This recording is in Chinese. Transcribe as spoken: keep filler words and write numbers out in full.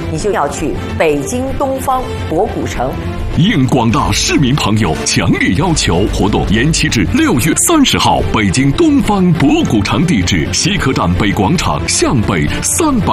你就要去北京东方博古城。 应广大市民朋友强烈要求，活动延期至六月三十号。北京东方博古城地址：西客站北广场向北三百。